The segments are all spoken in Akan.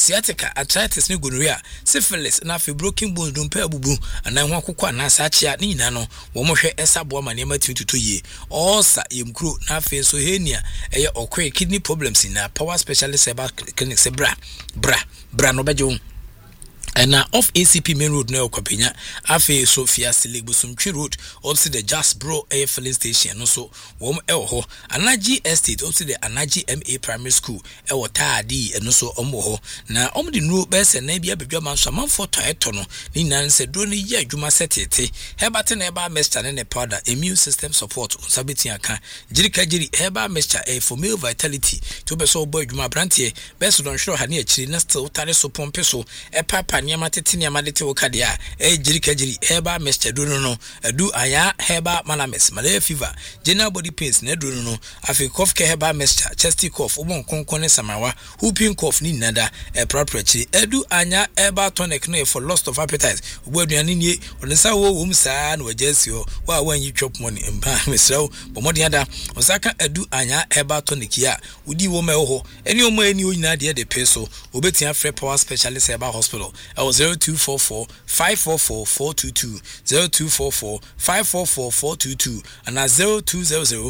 sciatica, arthritis ne gonorrhea, syphilis na afei broken bones dompe abubu ana ho akokɔ ana saachia ne nyina no wo mo hwɛ esabo ama ne ma tintuto yie osa yemkuro na afei so henia eye okwe kidney problems na power specialist eba clinic se bra no bejo and off ACP main road na Okopenya afi Sophia Silegbusumtwi road opposite the Just Bro air filling station no so wom ho Anaji Estate opposite the Anaji MA Primary School ewo taadi eno so ho na omdi no be se na bia bedwa man so man photo eto no ni nan se do ni ye adwuma setete hebate na eba mixture ne powder immune system support unsabeti aka jiri heba mixture for male vitality to be so boy adwuma brantie be so don hwero ha ne akiri na still tare so pompe so papa niama tete niama de te wokade a jiri heba mixture do no adu aya heba malames malaria fever general body pains na do no afi cough ke heba mixture chest cough obon konkon ne samawa whooping cough ni nada properly adu anya heba tonic no for loss of appetite obo aduane nie onsa wo wom saa na wajesi ho wa wanyi chop money mpa mesrawo bomodi ada osaka adu anya heba tonic ya udi wo me ho eni o ma eni o nyina de peso obetia free power specialist heba hospital 0244 544 422 0244 544 422 and 0200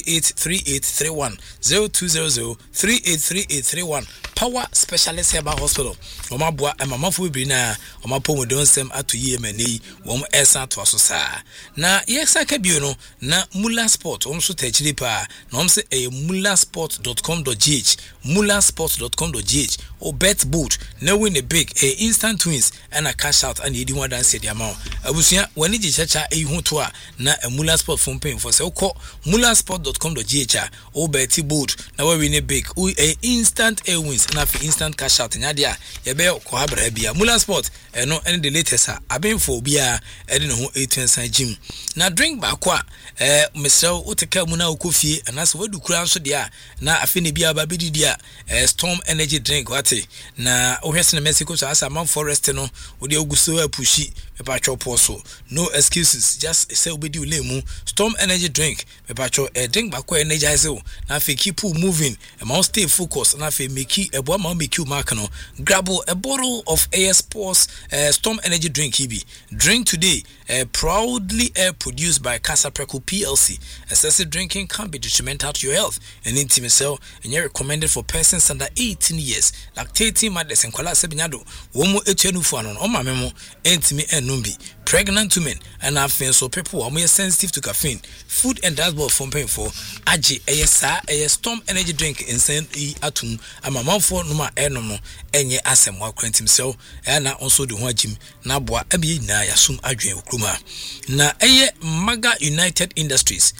383831 0200 383831 power specialist heba hospital omaboa amamafo bi na omapomo don sem atoyie manei wom esa to asosa na yesaka bio no na Mula Sport omso tachiri pa na omse mulasport.com.gh mulasport.com.gh or bet boot na win a big instant wins and a cash out and yedi wadan se the amount abusia wani ji chacha hu to a na Mula Sport phone pay for se ukọ mulasport.com.gh or bet boot na we win a big instant wins na for instant cash out nya dia ye be ko habra bia Mula Sport no any the latest abenfo bia ede no ho 8 gym na drink ba kwa mesel uteka mu na okofie anase wadu kura nso dia na afi ne bia ba bedidi a Storm energy drink wate na ohwese na Mexico so asa man forest no odi oguso apushi pepa chopo so no excuses just say obedi ulemu Storm energy drink pepa cho drink ba kwa energize o na afi keep moving and stay focused na afi make ebo ma make you mark no grab a bottle of AS Pulse Storm energy drink ibi drink today proudly produced by Casapreco PLC. Excessive drinking can be detrimental to your health and intimacy, and you're recommended for persons under 18 years. Lactating mothers and kola sebinyado womo etenu fuanon o mamemo entimi enumbi pregnant women and afin so people are more sensitive to caffeine. Food and dashboard from paying for aji esa Storm energy drink insane atum amamfo no ma enomo enye asem wa kwantim so na also the ho gym na boa abi na yasum adwen okruma na Maga United Industries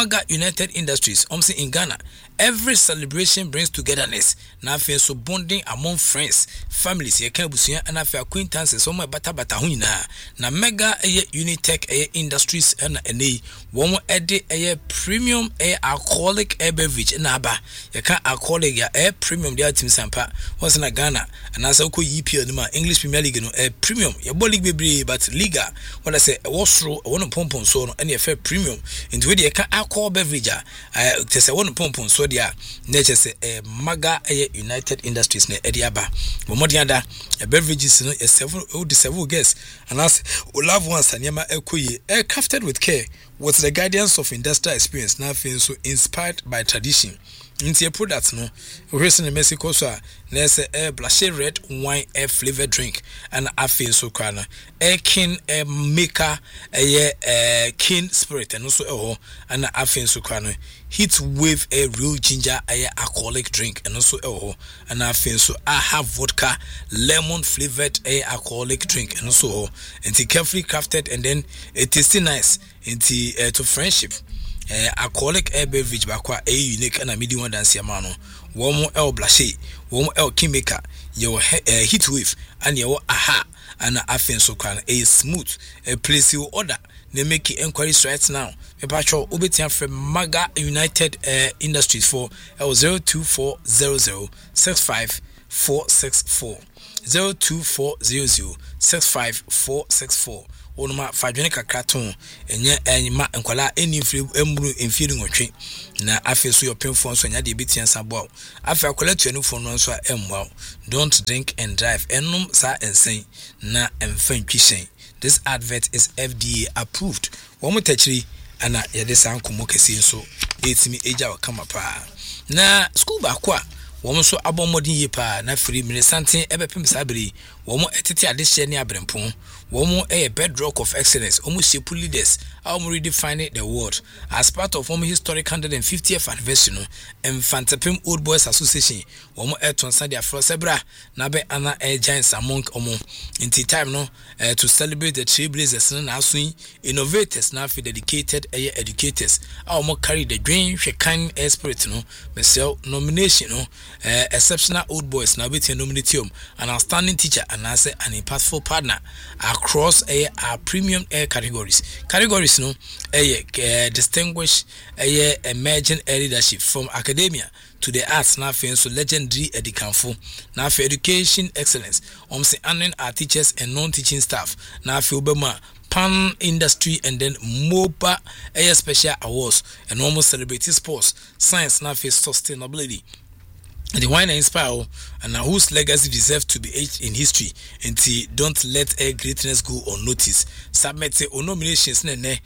in Ghana. Every celebration brings togetherness. Na afia so bonding among friends, families, ye kan busuya and afia acquaintances so bata hu nyina. Na Mega Unitech Industries na ene wo ede premium alcoholic beverage na aba. Ye kan alcoholic ya premium dia team sampa. Was na Ghana and as ko EPL no ma English Premier League no premium. Ye ball league bebre but liga what I say wasro won pompon so no ene fe premium. Into we ye kan alcohol beverage te say won pompon so dia nature say Maga United Industries na ediaba bomodiada beverages no several guests and as we love ones anyama ekoyi crafted with care with the guidance of industrial experience now feeling so inspired by tradition. Into your products no recent in Mexico so there's a blasé red wine flavored drink and I feel so kana kin maker kin spirit and also and I feel so kana heat wave real ginger alcoholic drink and also and I feel so I have vodka lemon flavored alcoholic drink and also and carefully crafted and then it tastes nice into to friendship. Alcoholic beverage bakwa unique and a medium one dance yamano. Womo el blasé, womo el kimeka, your heat wave, and your aha, and a fin so can a smooth, a place you order. They make inquiries right now. A patrol Ubetian from Maga United Industries for L02400 65464 02400 65464. wonoma fadwene kakra ton enye enma nkwala eni mfiri emuru emfiri nwotwe na afi so yopemfo nso nya de betian sabo afi akwala tuanufo no nso emwa don't drink and drive enum sa ensen na emfa ntwisen. This advert is FDA approved. Womu tachiri ana yede san komo kesi nso etimi eja wakama pa na school ba kwa womu so abomodin ye pa na free miresanten ebepem sabiri womu etete adehye ne abrempon womu bedrock of excellence womu shepu leaders womu redefining the world as part of womu historic 150th anniversary no Mfantepem Old Boys Association womu etonsa dia frosebra na be ana giants among omo inti time no to celebrate the trailblazers na asun innovators na fi dedicated educators womu carry the dream hwekan spirit no mesel nomination no exceptional old boys na be nominatium an outstanding teacher and as an impactful partner across our premium categories no distinguished emerging leadership from academia to the arts na fe so legendary edicanfo na fe education excellence say honoring our teachers and non-teaching staff na fe obema pan industry and then MOPA special awards and almost celebrating sports science na fe sustainability. The wine inspire and whose legacy deserves to be aged in history until don't let a greatness go unnoticed. Submit your nominations at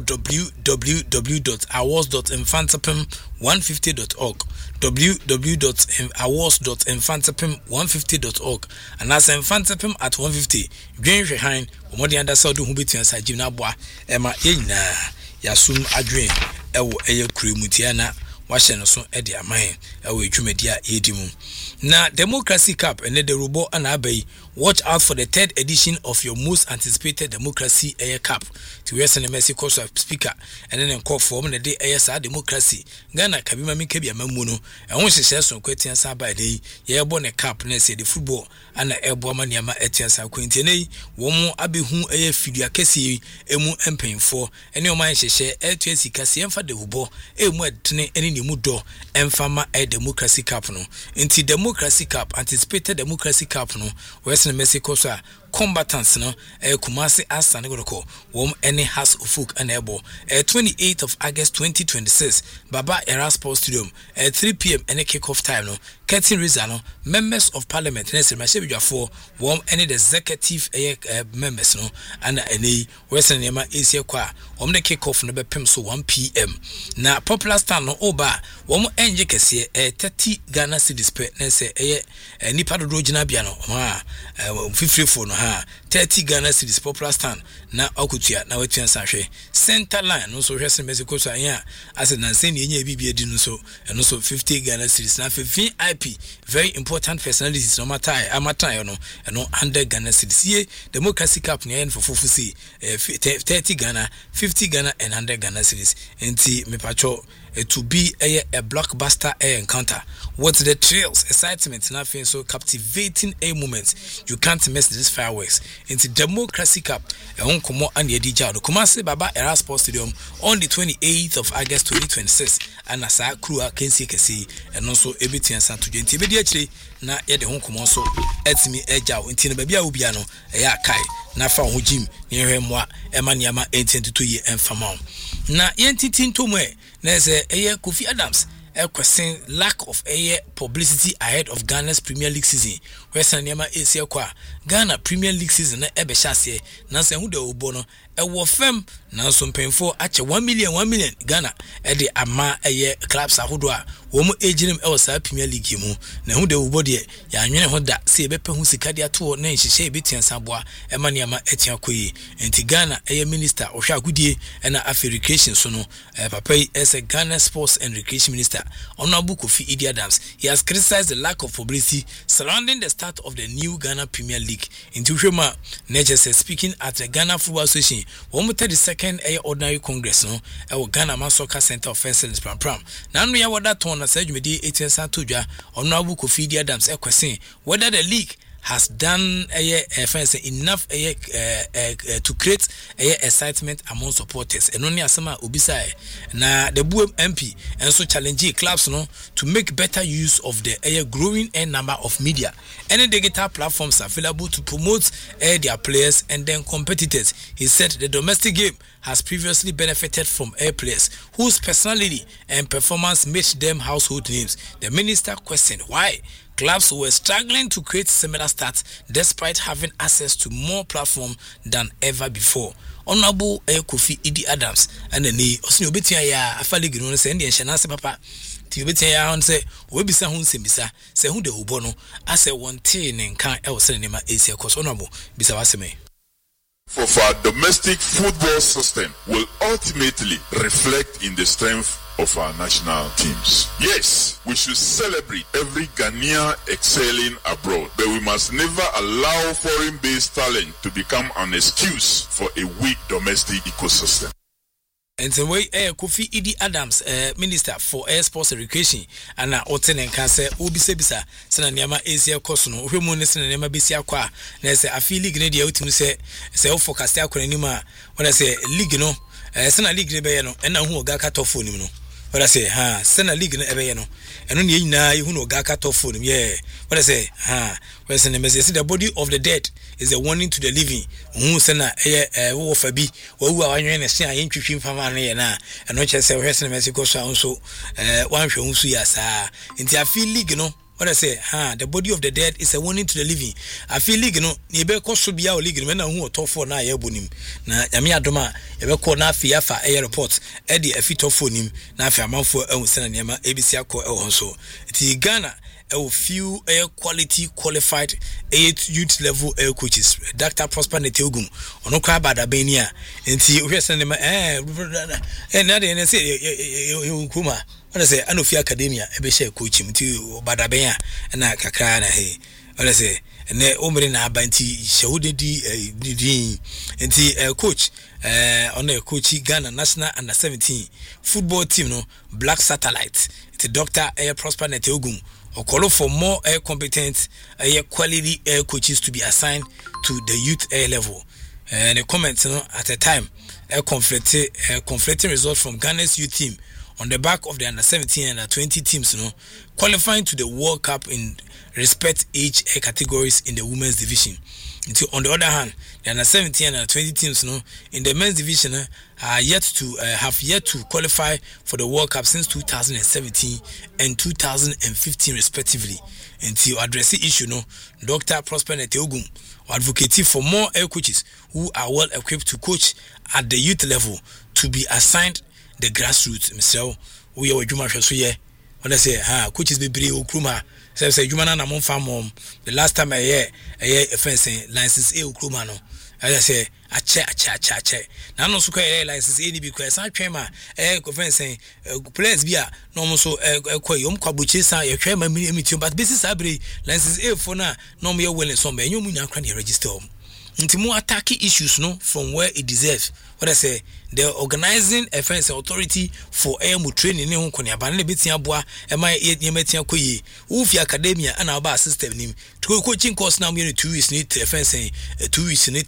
www.awards.infantapem150.org www.awards.infantapem150.org and as Infantapem at 150 Green behind Omodi under Saudu Hubiti and Sajina Bois Emma Yena Yasum Adrian Ewo Eye Kremutiana washeno so edi aman ewe dwumedia yedimu na Democracy Cup and the robo anabai. Watch out for the third edition of your most anticipated Democracy Cup to Western Mercy Course Speaker and then call for the day democracy Ghana kabima mi kebi amamuno and once she so kwetian sa by day ye born a cup na say the football and ebo maniama etian sa kwentene wo mu abehu fidua kesi emu empenfo ene o man hyehyɛ etu sika se emfa de hubo emu adene ene ne mu do emfama Democracy Cup no nti Democracy Cup anticipated Democracy Cup no Western Mercy Course combatants no Kumasi Asane Goroko wom any house ufuk and ebo 28th of August 2026 Baba Era Sports Stadium 3 p.m. any kick-off time no Curtin Rizano members of parliament Nese Mashebijafo wom any the executive members no and any Western Yama Asia kwa the kick-off no bepem so 1 p.m. na popular stand no oba wom enje kese 30 Ghana cedis per Nese nipa do jina bia no 54 no 30 Ghana cedis popular stand na okutua na watuan sahwe center line no so hwese Mexico so anya as na say ne nya bibia di no so 50 Ghana cedis na VIP very important personalities no matter no 100 Ghana cedis ye Democracy Cup ne for fufusi 30 Ghana 50 Ghana and 100 Ghana cedis enti me pacho to be a blockbuster encounter. What's the thrills, excitement, nothing so captivating a moment. You can't miss these fireworks. Into Democracy Cup, a home Komo and Yedija, the Kumasi Baba Era Sports Stadium on the 28th of August 2026. And as I crew Kensi Kesi and also everything and Santo Genti. Immediately, na yede home Komo so etimi eja into the baby Ubiano, a kai, na fa hujim, near him wa, Emaniama 822 year and Famau. Na yentitin to me. There's a Kofi Adams question lack of publicity ahead of Ghana's Premier League season. Western Yama is Ghana Premier League season ebe shase na se hu de obono ewo fem na so mpemfo ache 1 million Ghana e de ama clubs ahodo a wo mu ejirim e wasa Premier League mu na hu de obo de ya anwene ho da se ebepe hu sika de ato na nhihye ebetian saboa e ma ne ama etia koyi enti Ghana minister ohwa agudie na Recreation so no papa as a Ghana Sports and Recreation Minister Honorable Kofi Idi Adams. He has criticized the lack of publicity surrounding the start of the new Ghana Premier League. In Tushema, Nature says speaking at the Ghana Football Association, 132nd Ordinary Congress, no, Ghana Soccer Center of Excellence Pram. Now we have that one as Medi 18 Santuja, Honorable Kofi Idi Adams, question whether the league has done enough to create excitement among supporters. And only asama obisa na the Buem MP and so challenge clubs to make better use of the growing number of media and digital platforms available to promote their players and then competitors. He said the domestic game has previously benefited from players whose personality and performance made them household names. The minister questioned why clubs were struggling to create similar stats despite having access to more platforms than ever before. Honorable Kofi Idi Adams and the knee Osni Obetia ya afali gino se ndi enhyanase papa ti obetia ya on se obisa hu nsembisa se hu de obono ase wonte ne nkan e wo se ne ma esi akos honorable bisa waseme for our domestic football system will ultimately reflect in the strength of our national teams. Yes, we should celebrate every Ghanaian excelling abroad, but we must never allow foreign-based talent to become an excuse for a weak domestic ecosystem. And the way Kofi Idi Adams, Minister for Sports Education, and Oten and Cancer, Ubisebisa, Sananyama Asia Kosono, Humonis and Nema Bisia Qua, Nessa Afili Gnadia to say, for Castel Corenima, when I say Ligno, Sana League Rebellion, and now who got cut off for him. What I say, Sana League Rebellion, and only now you know got cut off for him, yeah. What I say, where's the message? The body of the dead is a warning to the living. Who send a fabi, who are in a saying to from Anna, and not just a rest in Mexico, so one show Suyasa. Into I feel league, what I say, the body of the dead is a warning to the living. I feel league, Nebe cost be our league, men who are top for na yabunim. Na Yamia Doma, ever call na Fiafa air report, Eddie a fit of for him, na Fiaman for Senanema, ABC Co also. It's Ghana. A few quality qualified youth level coaches. Dr. Prosper Neteogum on Okabada Benia and see Resanema and now say Kuma. When I say Anofi Academia, a beshe coach him to Badabea and Kakana he. When I say and Omerina Banti Shaudi and see coach on a coach Ghana National Under 17 football team Black Satellite. It's Dr. Prosper Neteogum. Or call for more competent quality coaches to be assigned to the youth level. And the comments at a time conflicting results from Ghana's youth team on the back of the under 17 and under 20 teams qualifying to the World Cup in respect age categories in the women's division. Until on the other hand, the under 17 and under 20 teams in the men's division are have yet to qualify for the World Cup since 2017 and 2015 respectively. Until address the issue, Dr. Prosper Neteogum advocating for more coaches who are well equipped to coach at the youth level to be assigned the grassroots. Mr. We are Juma Shasuye. When I say coaches be brave Ukruma. Say Jumana na mon farm the last time I hear fencing license Ukruma as I say check. Now no so license because I trema fencing players bia no so yom kwabuchi sa ye trema meeting but business abre license A for na no me well some be nyom nya kran register nti mo attack issues from where it deserves. What I say, the organizing offense authority for mu training ne ho konia ba ne betia boa e ma yemetia koyi ufi academia ana ba system nim to coaching course now me 2 weeks need offense 2 weeks need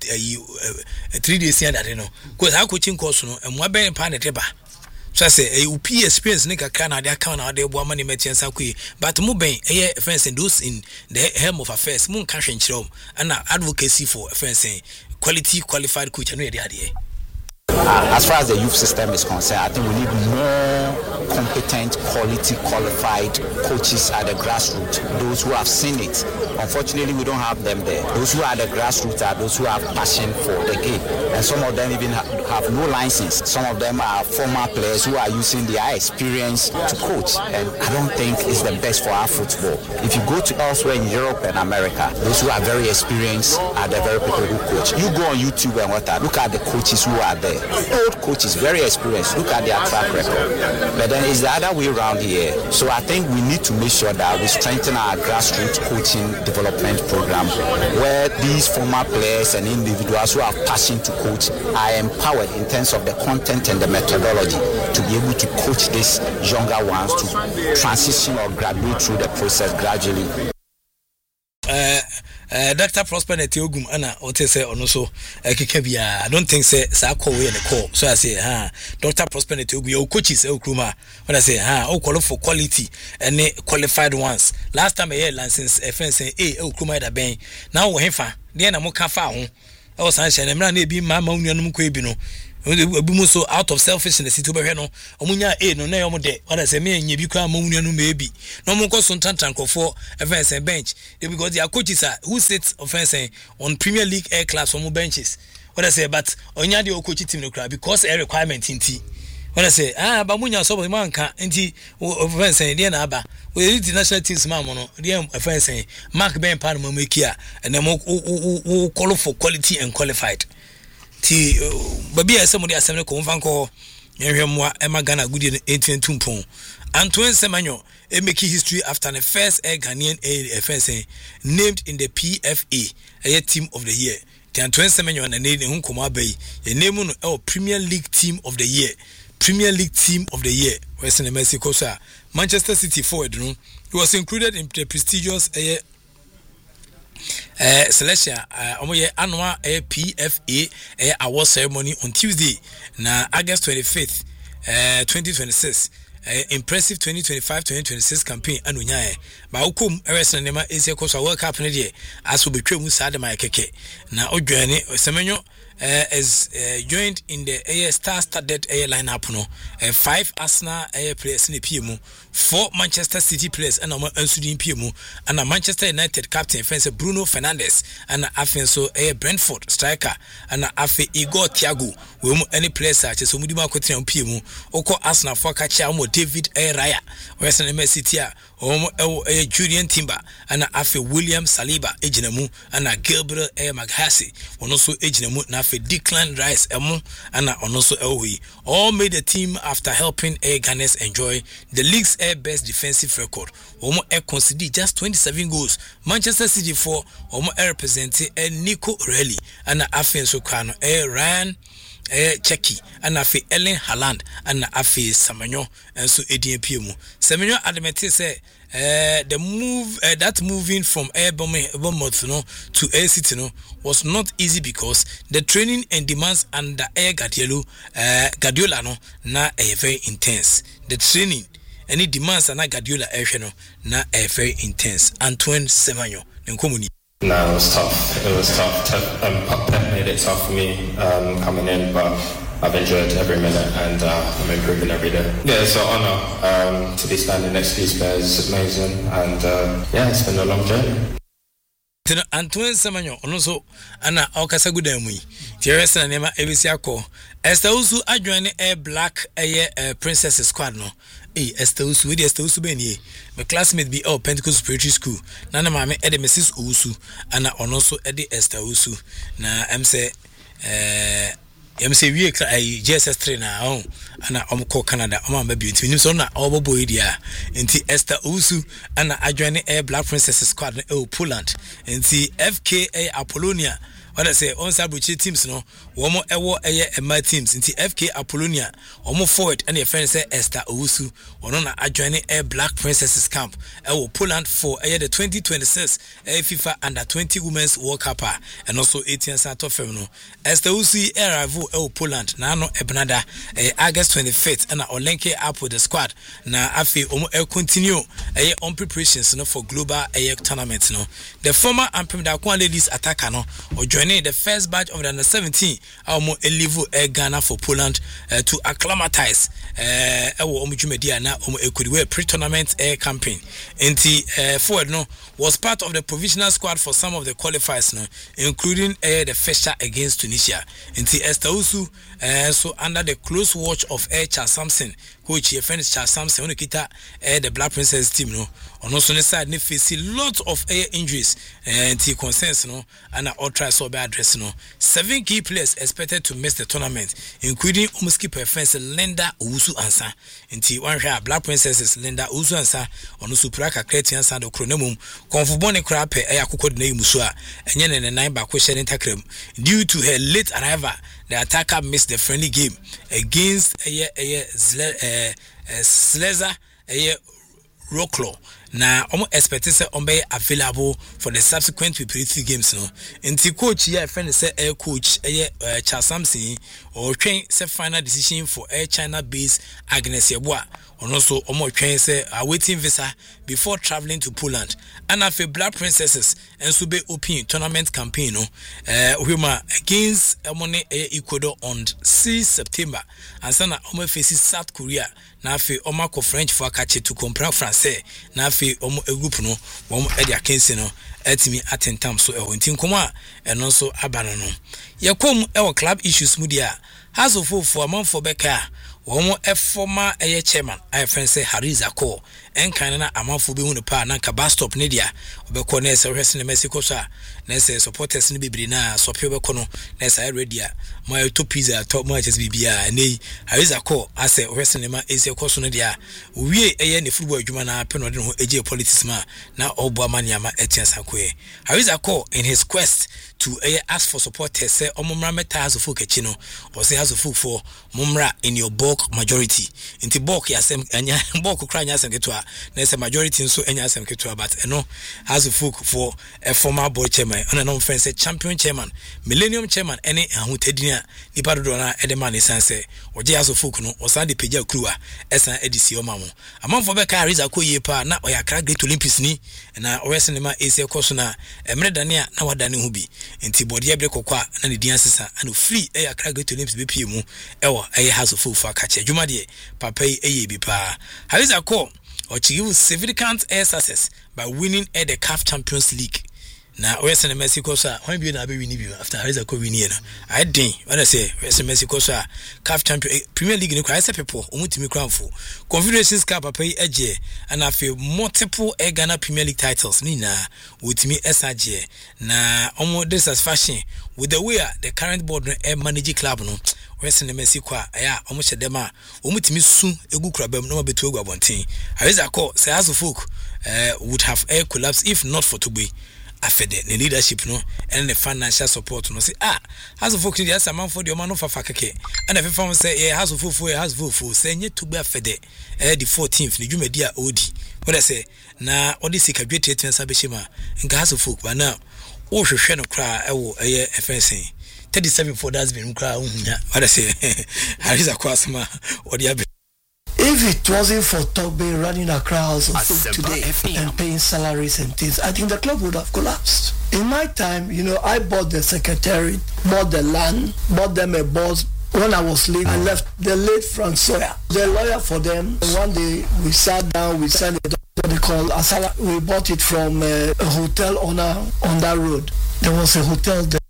3 days here that because how coaching course no mo ben pa ne teba so I say UP experience ne kakra na de account na de boa mani metia nsa koyi but mo ben offense those in the helm of affairs mo nka hwenkyerem ana advocacy for offense quality qualified coach no ye de. As far as the youth system is concerned, I think we need more competent, quality, qualified coaches at the grassroots, those who have seen it. Unfortunately, we don't have them there. Those who are at the grassroots are those who have passion for the game. And some of them even have no license. Some of them are former players who are using their experience to coach. And I don't think it's the best for our football. If you go to elsewhere in Europe and America, those who are very experienced are the very people who coach. You go on YouTube and look at the coaches who are there. Old coaches, very experienced. Look at their track record. But then it's the other way around here. So I think we need to make sure that we strengthen our grassroots coaching development program, where these former players and individuals who have passion to coach are empowered in terms of the content and the methodology to be able to coach these younger ones to transition or graduate through the process gradually. Dr. Prosper Netiogum ana ote say ono so keka bia. I don't think say sa call we the call. So I say Dr. Prosper Netiogum your coaches Okruma. When I say o call for quality and qualified ones. Last time I hear license FN say Okruma da ben. Now we hefa. Dey na mo ka fa ho. E was sanction na na bi ma nuanum ko ebi no. Obi so out of selfishness to be no omunya no na yomo de what I say me nya bi kwa nuanum ebi. No mo ko so ntantanko for FN bench. Because their coaches are who sits offense on Premier League air class on benches. What I say, but onya the coach team no cry because a requirement inti. What I say, but munya so man can inti offense dey na aba. We the national teams man no dey offense Mark Ben Pan mo make here and then we call for quality and qualified. Ti baby somebody asem ko mfa ko nhwemwa e magana gudi 18 pon. Antoine Semenyo making history after the first Ghanaian FSA named in the PFA team of the year. The Antoine Semenyo and the Hunkoma Bay, a name on our Premier League team of the year. Premier League team of the year. Western Mexico, sir. Manchester City forward. He was included in the prestigious selection annual PFA award ceremony on Tuesday, na August 25th, 2026. Impressive 2025-2026 campaign anunya ba ukom eres na nema ese koso World Cup ne de aso betwa mu sa de ma keke na odwane Semenyo is joined in the star-studded lineup no 5 Arsenal players in the PMU, 4 Manchester City players and Ansudin PMU, and a Manchester United captain fence Bruno Fernandes and Afenso Brentford striker and Afe Igor Thiago. We any players such as Omudima Kotin PMU, Oko Arsenal for Kachamo David Raya, Western City, Julian Timber and Afe William Saliba Ejinemu and Gabriel Maghasi, one also Ejinemu na Afe Declan Rice Emu and also Elwi. All made the team after helping Ghanaians enjoy the league's best defensive record. Omo conceded just 27 goals. Manchester City for Omo represented Nico Reilly and Afe Sokano Ryan Cheki and Afe Ellen Haaland and Afe Semenyo and so ADMPMU. Semenyo admitted say the move that moving from Bournemouth to Air City was not easy because the training and demands under Guardiola na very intense. The training and the demands under Guardiola na very intense. Antoine Semenyo nkomuni. No, it was tough. It was tough. Pep made it tough for me coming in, but I've enjoyed every minute and I'm improving every day. Yeah, it's an honor to be standing next to these players. It's amazing and yeah, it's been a long journey. Antoine Semenyo onoso ana okasa gudamui tieresa na nema ebisi akọ Esther Usu adwane black princess squad no Esther Usu we Esther Usu be nie my classmate be Pentecost Spiritual School na na mama Mrs Usu ana onoso Esther Usu na say we JSS trainer ana omko Canada omamba bi ntimi so na obobo idia nti Esther Usu ana adwane black princess squad Poland nti FK Apollonia what I say on Sabuchi teams no womo ewo ema teams nti FK Apollonia omo forward and your friend say Esther Usu ono na adwane black princesses camp Poland for the 2026 FIFA Under-20 Women's World Cup and also 18 Sato Femino. Esther Usu arrive Poland na no ebnada August 25th and olenke up with the squad na afi omo continue on preparations for global tournament no. The former Ampem Dakwan ladies attacker no or joining the first batch of the Under-17 omo elivu Ghana for Poland to acclimatize omo jumedia na omo ekodiwe pre-tournament campaign. Nti forward no was part of the provisional squad for some of the qualifiers no, including the fixture against Tunisia. Nti Esther Usu so under the close watch of Charles Sampson, coach your friend Charles Sampson when kita the Black Princess team no on also the side they face lots of injuries and concerns no and ultra sober address no 7 key players expected to miss the tournament, including keeper fence Linda Usu Ansa. Nti one Black Princesses Linda Usu Ansa on Supraka Kretian Sando Chronomum Confubone Krape Ayakoko de Musua and yen and 9 back question intercrem due to her late arrival. The attacker missed the friendly game against Sleza Roklo. na omo expect say on be available for the subsequent preparatory games no. Nti coach here friend say air coach Charles Samson or train say final decision for Air China based Agnes Yeboah. And also omo train say awaiting visa before traveling to Poland. And after Black Princesses and Sube Open tournament campaign against Ecuador on 6 September and sana omo faces South Korea na afi omo ko French for catch to compare français na afi omo group no omo e dia kensi no atimi atentam so e nti nkoma e no so abano no yekom e club issues mu dia has of for amanfo beka womo e former chairman I friend say Hariza Ko enkan na amanfo be hu ne pa na nka bus stop ne dia obekọ na ese hwese ne Mexico so a na ese supporters ne bibiri na sopio bekọ no na ese ready a my to pizza top matches bibia nei Hariza Ko ase hwese ne ma ese koso no dia wie eye ne football adwuma na pe no de ho eje politics ma na obo amaniama etiasa koe Hariza Ko in his quest to ask for supporters say omumra meta has of fukachi no or say has of full for mumra in your bulk majority inti bulk yasem anya bulk kra anya asem ketwa na say majority nso anya asem ketwa but eno has of full for a former board chairman on no friend say champion chairman millennium chairman any ahutadina nipa do na edema ne sanse oje has of full no osande peja kruwa esan edisi omamo amanfo be ka Hariza Ko yepa na oyakra Great Olympics ni na owesenema ese koso na emre dania na wadane hu bi nti body ebre kokwa na ne dian sesa and free Accra Great Olympics bepie mu ewo has of for catch adwuma de papa yi bi pa Hariza Ko or give significant success by winning at the CAF Champions League na Western Mexico so when be na be win bi after Hariza Ko win here no I think when I say Western Mexico so CAF Champions Premier League ni kwa say people omutimi kranfo Confederations Cup papa yi eje and after multiple Ghana Premier League titles ni na wutimi esaje na omo dissatisfaction with the way the current board manage club no Western Mexico aya omo hyedema omutimi su egu krabam no betu egu abonten Hariza Ko say as of folk would have collapsed if not for Tugbe afede the leadership no and the financial support no say has of folk dey as man for the man no fa keke and the fam say has of folk say nye Tugbe afede the 14th ni dwumadi a odi what I say na odi sika dwetwe tensa be shema nka has of folk ba na o hwehwe no kra ewo FNC 37 for that's been kra uhunya what I say Hariza Ko asma odi abe. If it wasn't for Tugbe running Accra House of Folk today and paying salaries and things, I think the club would have collapsed. In my time, I bought the secretariat, bought the land, bought them a boss. When I was late, I left the late Frank Sawyer, the lawyer for them. One day we sat down, we signed a document called Asala. We bought it from a hotel owner on that road. There was a hotel there.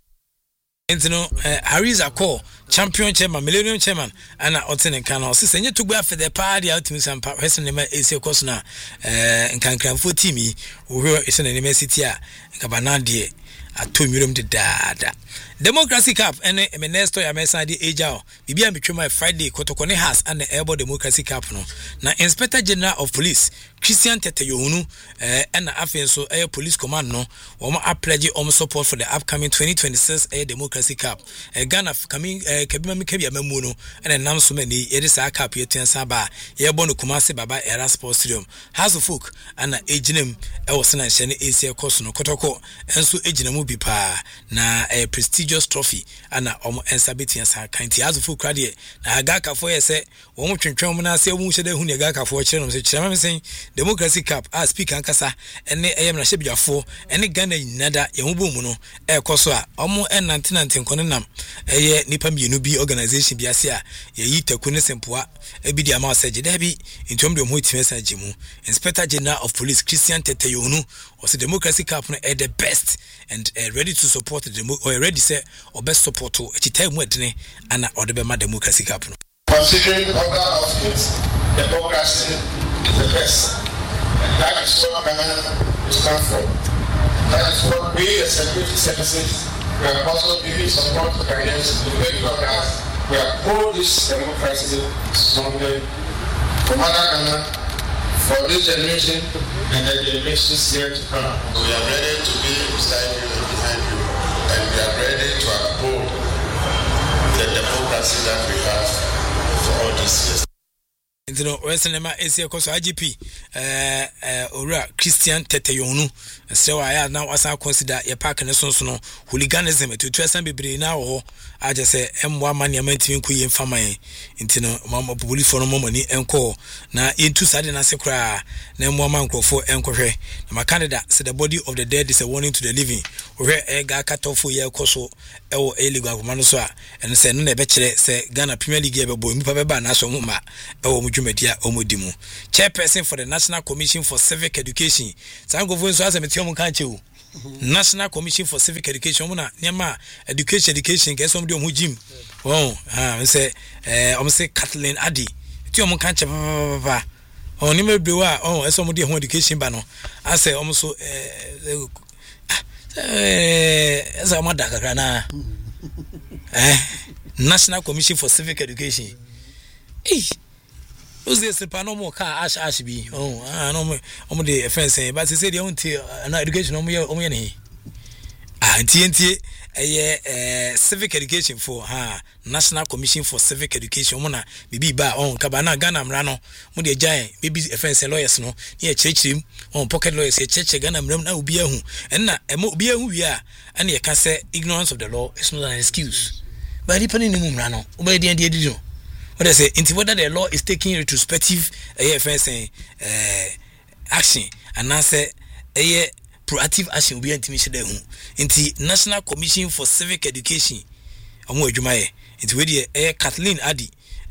Hariza Ko champion chairman millennium chairman ana oten nkan o se nye Tugbe afede party ultimate sampa person nema ese course na nkankranfo team yi wo ese na university a nkabana de atomyurum de dada Democracy Cup ene Ernesto ya mesa di ejao bibia metwema Friday kotokone has and the Airborne Democracy Cup no na Inspector General of Police Christian Teteyohunu and afenso air police command no womo pledge support for the upcoming 2026 Air Democracy Cup Ghana coming kabima mikabia mamu no and nam so many edisa cup yetensa ba Airborne Kumasi Baba Era Sports Stadium House of Folk and ejinem e wosena nhye ne Asia course no kotoko enso ejinamu bi pa na prestigious trophy ana omo ensabeti ansa kanti azufu krade na agaka fo yese omo twentwem na ase omo hyede hu ne agaka fo kire no se kire ma sen Democracy Cup as speaker ankasa ene eyem na hyebiafo ene Ghana nyinada yehubo mu no ekoso a omo enantenante nkonenam eye nipa mienu bi organization bi ase a yeyi taku ne sempoa ebidi ama osaje da bi ntom de omo timesa gimu Inspector General of Police Christian Teteyohunu was the Democracy Cup no the best and ready to support the ready say or best support to time wedne ana odebema Democracy Cup no. Considering other outfits, democracy is the best. And that is what Ghana is come from. That is what we as security services we are also giving support to Ghanaians to make sure that we are all this democracy strongly from other Ghana for this generation and the generations here to come. We are ready to be beside you and behind you, and we are ready to uphold the democracy that we have for all these years. into no cinema is a course IGP ora Christian Teteyonu so I now as I consider a park and so no hooliganism to try some be now or I just say M1 man yamenti nkuyi mfama into no mama police for no money enko na into side na se kra na M1 man for enkohwe na my candidate said the body of the dead is a warning to the living where e ga katofo ye koso e wo illegal akoma no so a eno se no na be kire se Ghana Premier League e be bo nipa be ba na so ma e wo mudwumadia omodi mu chairperson for the National Commission for Civic Education sango vo so asem tiom kan chewu National Commission for Civic Education muna nyama education ke so mde omujim say say Kathleen Adi tiom kan che papa ni me bewa so mde ho education ba no ase so esa mada kakra na National Commission for Civic Education those days no more car ash be no more the offense but they say they want education ni ntie civic education for National Commission for Civic Education mona bibi ba kabana Ghana mra no mo de giant bibi offense lawyers no ye chechim pocket lawyers ye cheche Ghana mra na obi ahu enna obi ahu wi a na ye ka say ignorance of the law is not an excuse but depending ni mra no obi de di no what I say into whether the law is taking retrospective offense action and I say proactive action be intimation there into National Commission for Civic Education omo adwumaye into we dey Kathleen Adi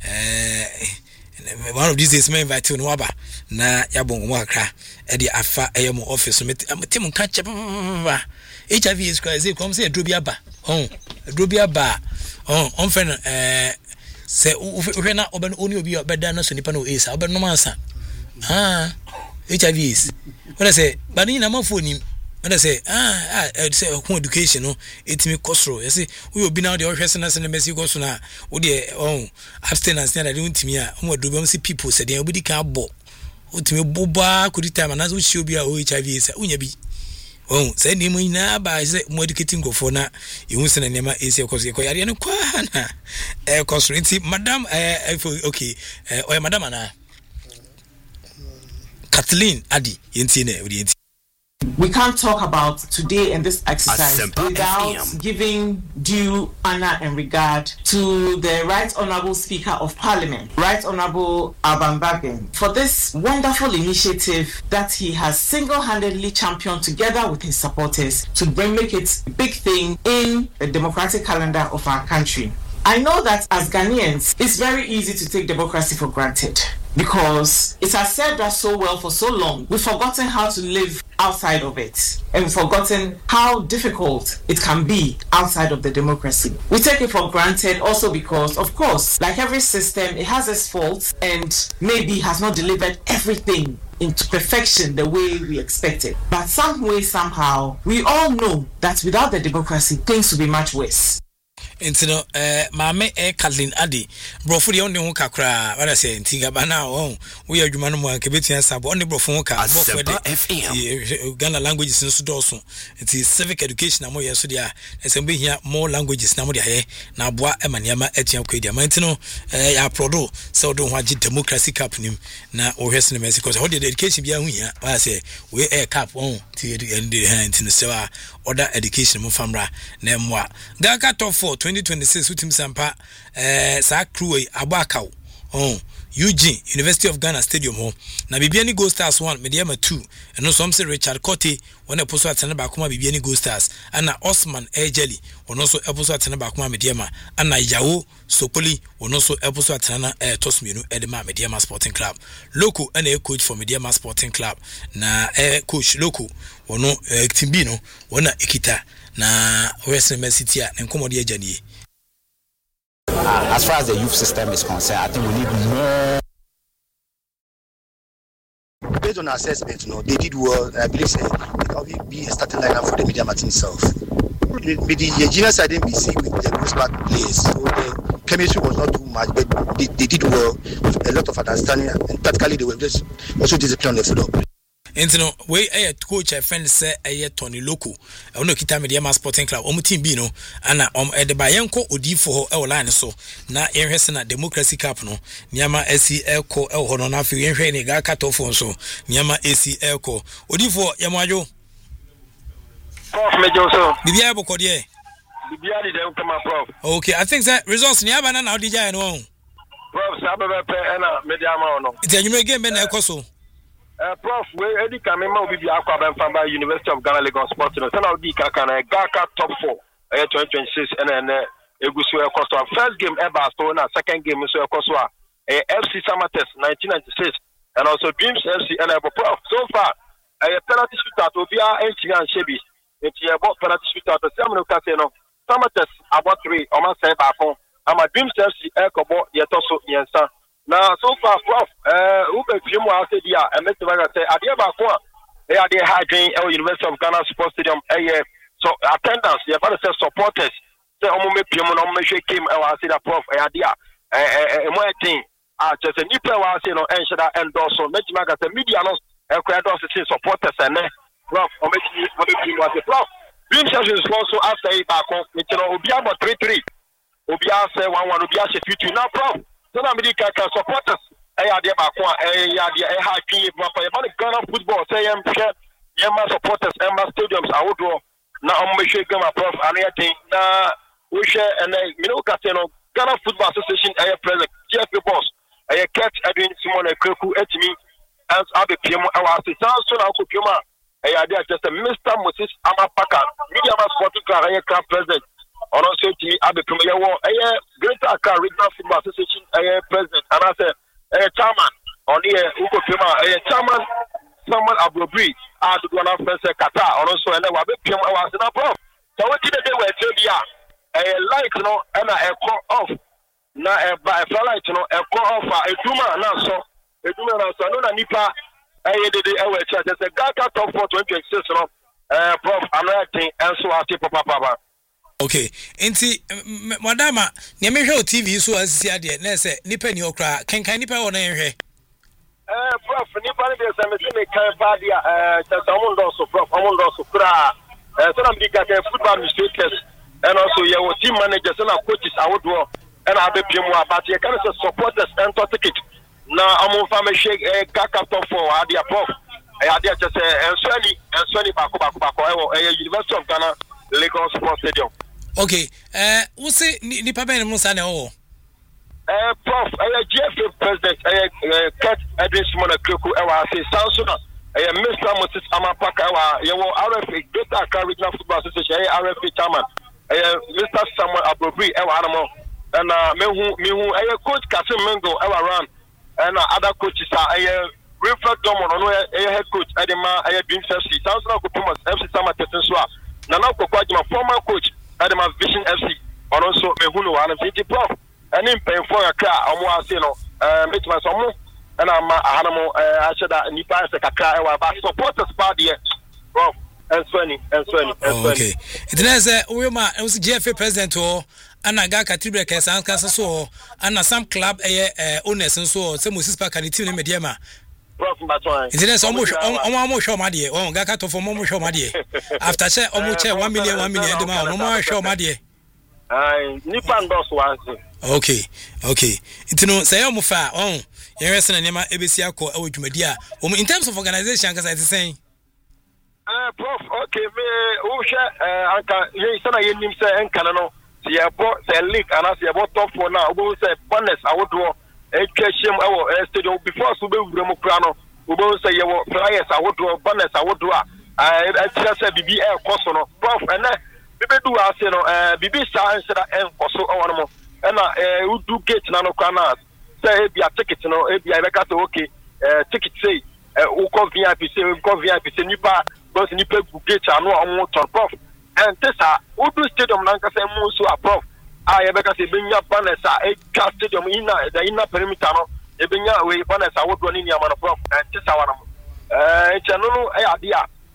one of these days me invite you no aba na yabon mo akra e dey afa mo office me tem kan che HIV is crazy come say adrobi aba adrobi aba on friend say we na oben oni obi obeda na so nipa no esa oben no mansa HIV is what I say but ni na mafoni what I say say home education no etimi kosro you see we obi na dey ohwese na se na mesi go so na wo dey abstinence na dey untimi a home education see people say dey obi kan abo utimi boba kudi time na so shi obi a HIV is unya bi say ni mo ina ba say mo educating go for na you say na nema esi koso ko yare no kwa na kosro nti madam okay madam ana Kathleen Adi yenti. We can't talk about today and this exercise without giving due honor and regard to the Right Honourable Speaker of Parliament, Right Honourable Alban Bagbin, for this wonderful initiative that he has single-handedly championed together with his supporters to make it a big thing in the democratic calendar of our country. I know that as Ghanaians, it's very easy to take democracy for granted because it has served us so well for so long. We've forgotten how to live outside of it, and we've forgotten how difficult it can be outside of the democracy. We take it for granted also because, of course, like every system, it has its faults and maybe has not delivered everything into perfection the way we expected. But some way, somehow, we all know that without the democracy, things will be much worse. Intino mame Kathleen Adi brofo de onde ho kakra wala say ntiga bana we adwuma no mo anke betua sabo onde brofo ho ka brofo de Ghana languages no so doso nti civic education amo yeso dia esembe hia more languages na mo dia ye na aboa emaniama atua kwa dia mantino ya prodo se odo ho agi democracy cap nim na ohwese ne Mexico so the education bia hu hia wala say we cap ti ntino se wa other education mo famra na mwa Gaka top 4 2026 utim sampa sa crew abakaw Eugene University of Ghana Stadium ho na Bibiani Gold Stars 1 Mediama 2 eno so say Richard Cote wona poso atene ba kuma Bibiani Gold Stars ana Osman Ejeli ono so eposo atene ba kuma Mediama ana Yawo Sopoli ono so eposo atene na Tosmienu Edema Mediama Sporting Club Loco ana coach for Mediama Sporting Club na coach Loco ono Timbi no wona ekita na Western City a nkomodi aganie. As far as the youth system is concerned, I think we need more. Based on assessment, they did well. I believe it will be a starting lineup for the Media Martin itself. With the junior side NBC with the Grossback players, so the chemistry was not too much, but they did well with a lot of understanding, and practically they were just also disciplined on the football. Entino we coach friend say Tony Loco ono kita Mediama Sporting Club team B no ana de bayenko odifo ho line so na yenhwese na Democracy Cup no niama ACL ko ho no na afi yenhwe ni ga katofo so niama ACL ko odifo yamwadwo Prof Major so bibia bokode bibia di dem come prof. Okay, I think that results ni aba na odija no prof sabe pe na Mediama no iti anyume game na ekoso Prof, we edi kamema obi bi akwa Benfamba University of Ghana Lagos Sports no sana odi kaka na Gaka top 4 2026 and egusu ekoso first game ever so na second game so ekoso FC Samates 1996 and also Dreams FC and Prof so far penalty shootout obia enchiri an shebi enti ebo penalty shootout so am no kase no Samates about 3 o ma say ba kon ama Dreams FC ekobo yetoso yensa na so far prof ube fimu ase dia emetima say ade ba ko e ade ha dwen University of Ghana Sports Stadium so attendance you better say supporters say omo me piemu no me hwe game e wa ase da prof e ade a mo etin just a nipa wa ase no enheda endorse so metima say media no e kwa endorse say supporters and prof o me piemu ase prof Dream session sponsor after e ba ko metino obi about 3-3 obi ase 1-1 obi ase 2-2 now prof so na America can supporters ade ba ko ade ha twi papa e ba Ghana football say yem supporters stadiums awodo na o me hwe gama prof anayatin na wo hwe and ka say no Ghana Football Association president GFA boss Kurt Edwin Simon Ekreku etimi as abe piemu awa assistant so na ko piemu ade just Mr. Moses Amapaka Media Sporting Club president ono so ti abe piemu ye wo Greater Accra Regional Football Association president and I say chairman on here uko piemu chairman Samuel Abrobri do one first Qatar ono so and wa be piemu awa na prof so we did dey we tell dia light no na off na light no off eduma na so no na nipa dede we check say Gaka top 4 2026 no prof anointing and so ati papa. Okay, enti madama ne mehwe o TV so asisi ade na say nipa ni okra kenkan nipa wo na ehwe prof nipa ni be say me kan ba dia tasamundo so prof amundo so kra so na bi ka football administrators and also your team managers and coaches awodo and abe piemu about you can say supporters and ticket na amu fama shake Gaka top 4 ade prof ade just and so ni bako University of Ghana Lagos Sports Stadium. Okay, we say nipa ben musa na o prof GFA president Kurt Edwin Simon Ekreku wa say Sansona Mr. Moses Amapaka wa yewo RFA Greater Accra Regional Football Association RFA chairman Mr. Samuel Abrobri wa anamo and mehu coach Kasim Mengo around and other coaches are Wilfred Domon no head coach Edema Dreams FC Sansona ko Thomas FC Sama Tetenswa Nana Kokwajima former coach Edema Vision FC on also mehu no an fiti prof and in pay for a car omo ase no metima so mo and am ahanamo acheda nipa se kakra e wa ba supporters pa de prof and Swani. Okay, it is we ma GFA president o ana Gaka Tribe Kesan Kasa so ana some club owners so say Moses Park and team media ma prof Batwan it is almost show ma de o Gaka to for mo show ma de after say almost 1 million de ma no show ma de nipa ndos wansi. Okay it no say o fa yen resena nema ebesi akọ awodwumadi a in terms of organization kasa it is saying prof okay me who share anka ye sana ye nim say enka no se yebo se league ana se yebo top 4 na obo say bonus awodo etwahiem awo stadium before so be wura mu kra no obo say yewo players awodo bonus awodo a tira say bibi koso no prof ene bebedu ase no bibi sa nsira enkoso owono mo na udu gate na no kana say be a ticket no e be I make say okay ticket say uko VIP say nipa because nipa gate anu omo top prof and this udu stadium na nka say mu so prof I make say benya banners stadium inna perimeter no e benya we banners wodo ni niam no prof and this wana mo chano ade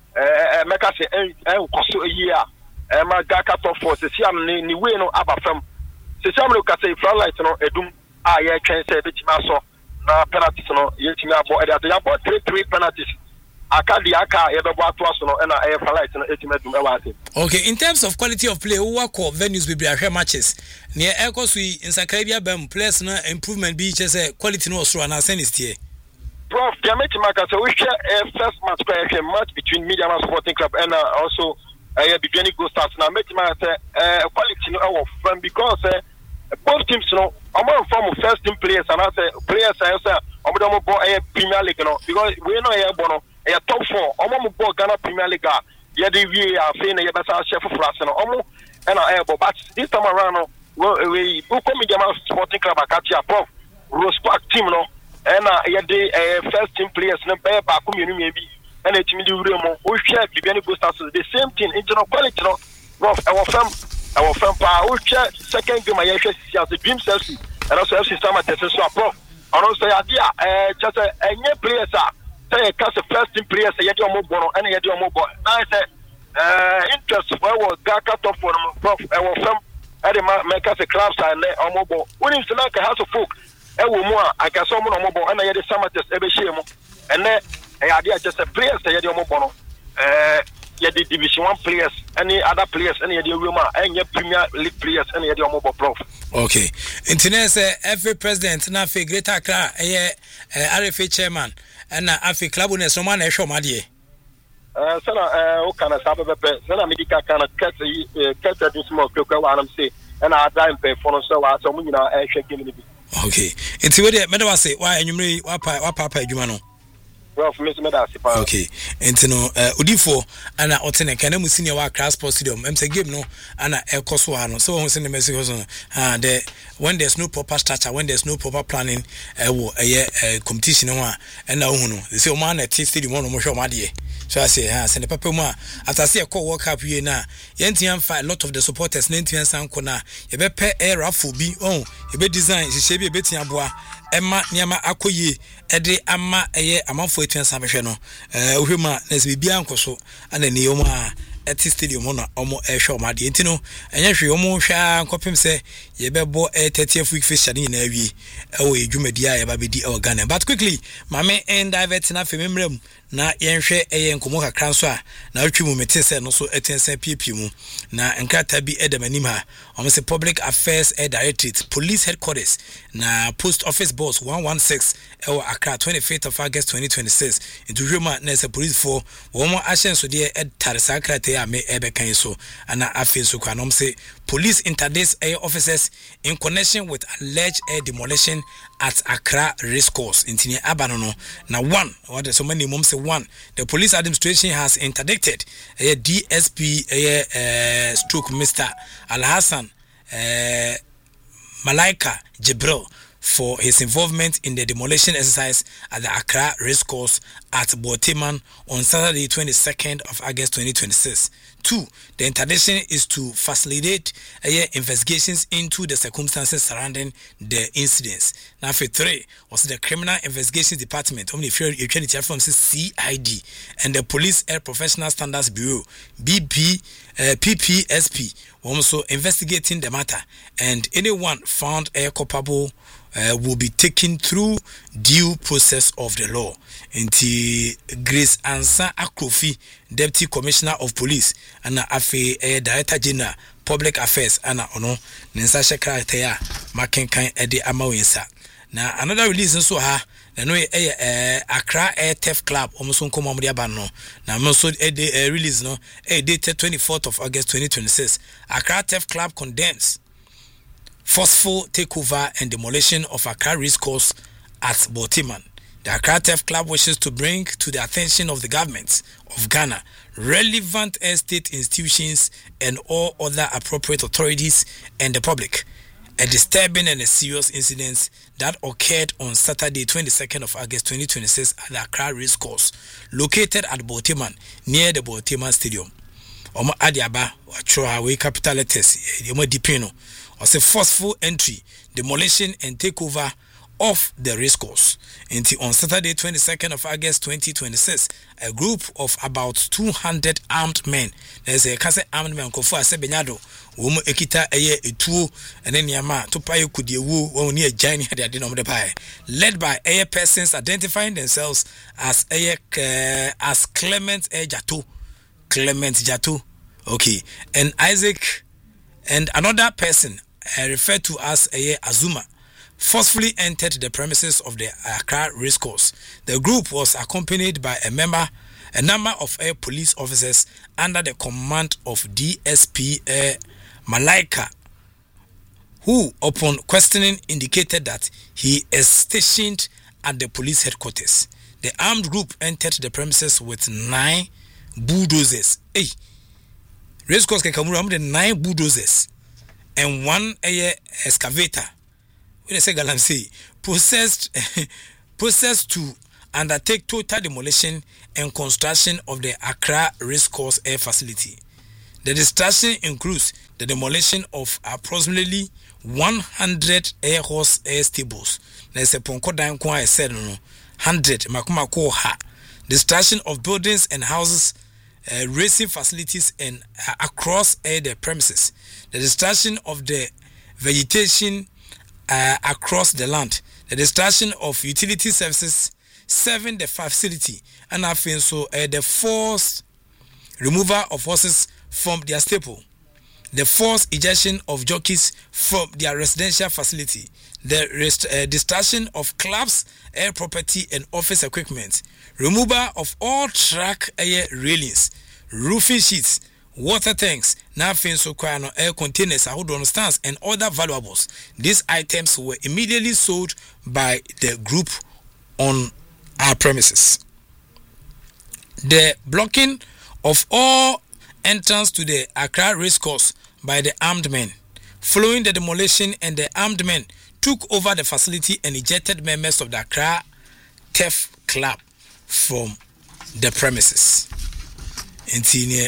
a make say enkoso yi a ma Gaka top 4 se siam ni we no abafam se siam no ka say floodlight no edum ye twen say betima so na penalties no yetimi abo e dey abo 3 penalties akadi aka yebebo atoaso no na flight no etimedum ewase. Okay, in terms of quality of play, who work venues be ahwe matches. Near Ekosui in Sakaribia Bam players na improvement be just quality no so na send is here. Prof, the Maka, so we share a first match between Media Sporting Club and also beginning go start now. Maka quality no of because both teams no among form of first team players and as players I say omo bo Premier League no because we know here bono top 4 omo bo Ghana Premier League ya dey we are saying ya better chef for us no omo and but this time around no we come Media Sporting Club akatia Prof Rose Park team no and the first team players no be back maybe and it me the we share beginning go start the same thing internal quality no Prof our firm power we share second game I share as the dream selfie and also FC Sama Tese so Prof and also idea just a new players say cast first team players say you mo bono and you mo bo now say interest for our Gaka top for Prof our firm and the make us a club and our bo when is like a house of folk ewo mu a aka so mo no mo bo na ye de samates ebe hie mu ene idea just a players ye de mo bo no ye de division 1 players any other players any ye de wi mu a enye Premier League players any ye de mo bo Prof. Okay, internet every president na fe Greater Accra RFA chairman and afi club owners no man e hwe omade sana o kana sabepe sana medical kana cut this small kwekwa wa am say and I die pay for so wa so mu nyina e hwe game ni bi. Okay, enti we dey medawase wa enwumre wa papa adwuma no. Prof, me medawase pa. Okay, enti no odifo ana otene kana mu senior wa Cross Sports Stadium emse game no ana ekoso ha no so won se ne message so when there's no proper structure, when there's no proper planning competition ho and na hu no they say o man na stadium no mo hwe o made. So I say send the papa mu after say call World Cup here na yentian fa a lot of the supporters nentian san ko na ye be pe raffle bi ye be design hye bi ye betian boa ema niama akoye ede ama amanfo etian san behwe no ohwema na se bibia nkoso ana ne yom a eti stadium no omo ehwe omade enti no enye hwe omo hwa nkopem se ye bebo 30th week fixture ni na awie edwumadi a ye ba bedi Ghana. But quickly mame and divert na fememrem na yenhwe nkomo kakra so a na atwi mu mete se no so etensa piepie mu na nkrata bi edamanim ha omo se public affairs directorate police headquarters na post office box 116 Accra 25th of August 2026 into huma na se police for womo ashenso de tare sakrate ya me ebekan so ana afi so kwa nom se police interdicts officers in connection with alleged demolition at Accra Racecourse intini abanono na one what so many mom say one the police administration has interdicted DSP stroke Mr. Al-Hassan Malaika Jibril for his involvement in the demolition exercise at the Accra Racecourse at Boteman on Saturday 22nd of August 2026. 2. The interdiction is to facilitate investigations into the circumstances surrounding the incidents. Now, for 3 was the Criminal Investigations Department, from CID, and the Police Air Professional Standards Bureau, PPSP, also investigating the matter, and anyone found culpable will be taken through due process of the law. Inti Grace Ansa Akrofi, Deputy Commissioner of Police, and Afe Director General Public Affairs, and Ono Nensa Shekra Makenkan Ede Amawinsa. Now another release so ha no Accra Air Theft Club almost on Komamria Bano. Now also release no dated 24th of August 2026. Accra Theft Club condemns forceful takeover and demolition of Accra Racecourse at Boteman. The Accra Theft Club wishes to bring to the attention of the government of Ghana, relevant state institutions and all other appropriate authorities and the public a disturbing and a serious incident that occurred on Saturday 22nd of August 2026 at the Accra Racecourse located at Boteman near the Boteman Stadium. Omo Adiaba Wachoa capital letters Yomo Dipino was a forceful entry, demolition and takeover off the race course. Until on Saturday, 22nd of August 2026, a group of about 200 armed men, there's a case armed men, Kofu Asebenyado, Womo Ekita Eye Etuo, and then Yama, Tupayo Kudiewu, one near Giant had the the pie, led by Eye persons identifying themselves as as Clement Jato, okay, and Isaac, and another person referred to as Eye Azuma, forcefully entered the premises of the Accra Racecourse. The group was accompanied by a number of air police officers under the command of DSP Malaika, who, upon questioning, indicated that he is stationed at the police headquarters. The armed group entered the premises with 9 bulldozers. Racecourse Kekamura had 9 bulldozers and 1 excavator. Possessed to undertake total demolition and construction of the Accra Racecourse Air Facility. The destruction includes the demolition of approximately 100 air horse air stables. There's a ponko dan kwa said 100 makumako ha. Destruction of buildings and houses, racing facilities and across the premises. The destruction of the vegetation across the land, the destruction of utility services serving the facility, and I feel so the forced removal of horses from their stable, the forced ejection of jockeys from their residential facility, the destruction of clubs, air property and office equipment, removal of all track air railings, roofing sheets, water tanks, air containers, stands, and other valuables. These items were immediately sold by the group on our premises. The blocking of all entrance to the Accra Racecourse by the armed men. Following the demolition, and the armed men took over the facility and ejected members of the Accra Theft Club from the premises. In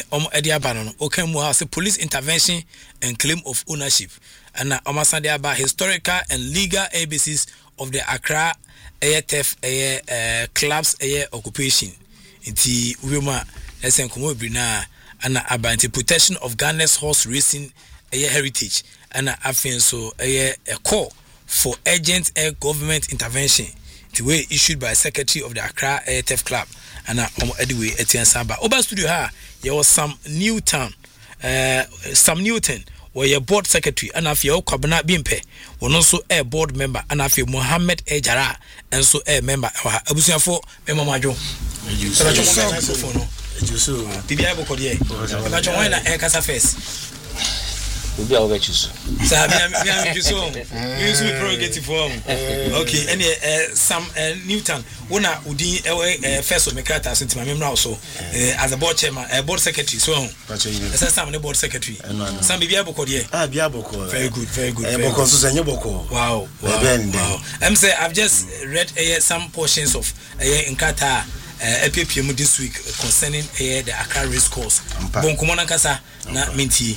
police intervention and claim of ownership, and about historical and legal basis of the Accra Air Theft Club's air occupation. Inti Wima Esen Kumo Brina and about protection of Ghana's horse racing heritage, and so a call for urgent air government intervention, the way issued by Secretary of the Accra Air Theft Club. And anyway, Etienne Samba. Oba studio there was Sam Newton, where your board secretary, and after your Kwabena Bimpe, was also a board member, and after Mohammed Ejara, and so a member. Abusia for Mama Jo. Be our virtues. Okay, and Sam Newton, one Udi first of Mecrata since my memory also as a board chairman, a board secretary. So, some the board secretary. Some Biaboko, Biaboko. Very good, very good. Wow, wow. I'm saying I've just read some portions of Nkata APPM this week concerning the Accra Racecourse. Bon Kumona Kasa, na Minti.